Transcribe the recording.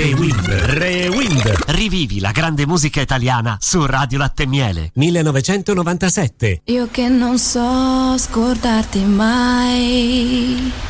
Rewind. Rivivi la grande musica italiana su Radio Latte e Miele. 1997. Io che non so scordarti mai.